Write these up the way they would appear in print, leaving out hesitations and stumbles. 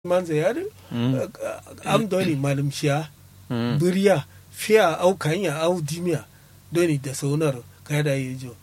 manza yare am doni malum shiya buriya fiya au kanya au dimia doni da saunar kada yejo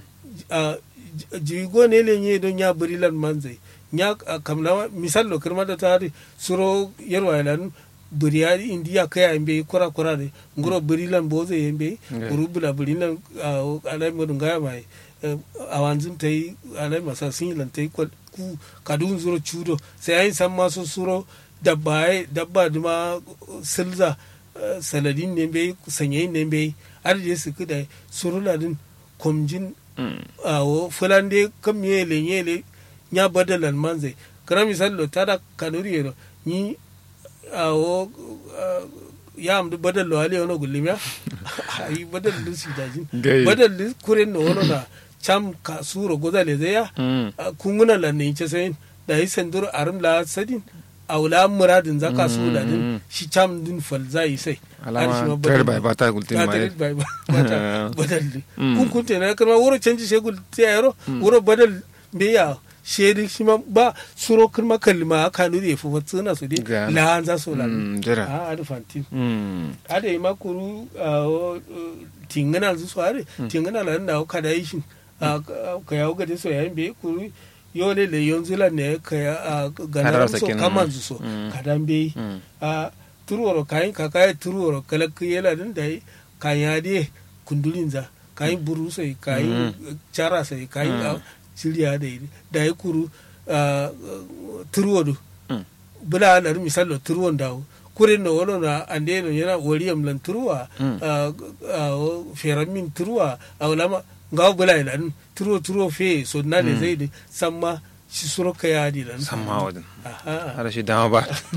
jigo ne lenye don ya burilan manzai nya kamna misal lo kirma da tari suro yarwa lan buriya indiya kaya mbe kura kura ne ngoro burilan boze yembe urubula burilan alai modun ga mai awanzin tai alai masasin lan tai ku kadun zuro chudo sai ai san masu suro dabba duma silza saladin ne bai sanyayin ne bai arje su kuda suruladin komjin awo fulande kam yele nya badalan manze kara misalo tada kanuri yero ni awo ya amdu badalo ale ono gulimya ai badal lusi dajin badal kuren no ono na cham ka suro gozale zeya kunguna la ne ce sai da yi sandur arim la sadin awla muradin zaka su da din shi cham din falzai sai alama tare bai bata gultin mai badal kun kunte na kuma wuro canji sai gulti yaro wuro badal be ya shedi shi ma ba suro kuma kalma kanu da fu watsuna su dai la an za so la a adfantin ada yi makuru tingana zu so are tingana la da ka da yi shi ka yawo ga so yayin be kuru yole le yonzula ne ka ganar so kaman so kadan be turuwaro kayin kakaya turuwaro kala kiyela din da kayan de kundulin za kayin buru sai kayin chara sai kayin siriya da ya kuru turuwado bula na misalo turuwan dawo kurin na wani na ande no yana wariyam lan turuwa feramin turuwa a wulama ga bula ila turuwa fe so na ne zai da samma shi suro ka yadi lan samma wadin ara shi dama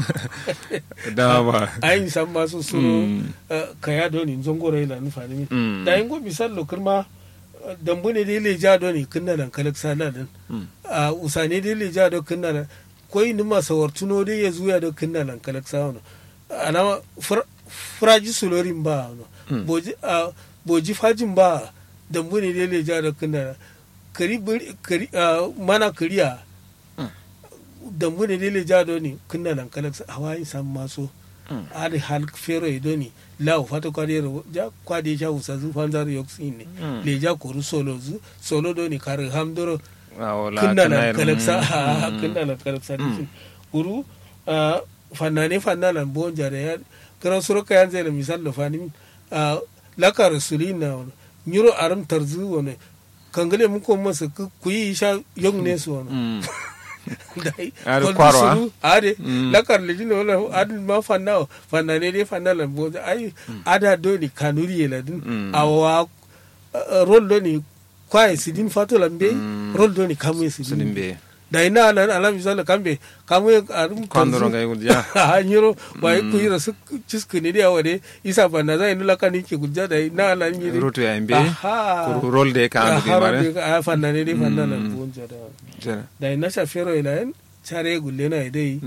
ba ayin samma so suro ka yado ni zongoro ila nufa ne da yin go misalo kirma dambu ne dai leja do ne kunna nan kalak sala din usane dai leja do kunna nan koi ni ma sawartuno dai ya zuya do kunna nan kalak sala ana furaji sulorin ba boji fajin ba dambu ne dai leja do kunna kari mana kariya dambu ne dai leja do ne kunna nan kalak sala hawayin san maso ari hal fero idoni law fato kwadero ja kwade ja usazu fanzar yoksin ne le ja koru solo do ni kar hamdoro kunna na kalaksa kunna na kalaksa uru fanana bonja da kara suro kayan zai misal da fani laka rasulina nyuro aram tarzu wone kangale mun ko masa ku yi sha yong ne su wona dai kwaro ade lakar lijin wala adin ma fanna ne dai fanna lambo ai ada doni kanuri yela din awa rol doni kwai sidin fato lambe rol doni kamu sidin be dai na nan ala misala kambe kamu arum kandoro ngai gulja ha nyiro wai ku yira su cisku ne dia wade isa fanna zai nula kani ke gulja dai na ala nyiri rutu ya mbe ku rol de kan de mare fanna ne dai fanna lambo jada dai na shafero ila chare gulle na dai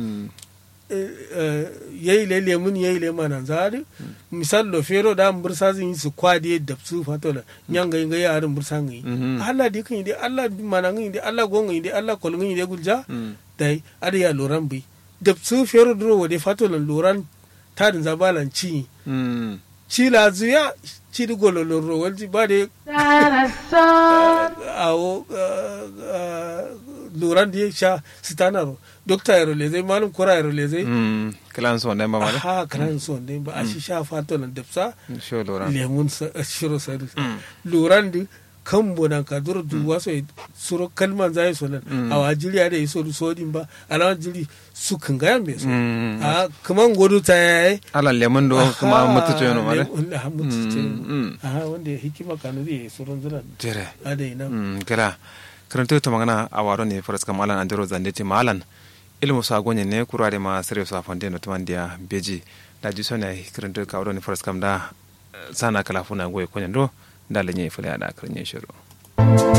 yayi lele mun yayi le manan zari misal lo fero da bursa zin su kwade da su fatola nyanga inga ya arin bursa ngi Allah di kan di Allah manan ngi di Allah gonga di Allah kolngi di gulja dai ada ya loran bi da su fero dro wode fatola loran tadin zabalan ci la zuya ci di golo loro walji ba de awo loran di sha sitanaro dokta yaro lezai malum kura yaro lezai kalan son dai ba mala ha kalan son dai ba a shi sha fato nan dafsa sho loran lemun shiro sari loran di kan bonan ka duro du waso suro kalman zai so nan a wajiriya da iso du sodin ba ala jiri su kan ga yambe so a kaman godu ta yayi ala lemun do kuma mutuce no mala mutuce wanda hikima kanu da surun zuran jere adai nan kala karanta ta magana a waro ne faras kamalan andero zandete malan ilmu sagonye ne kurare ma sere so afande no tumandia beji da jisona karanta ka waro ne faras kam da sana kala funa goye konya do da lenye fule ada karnya shiro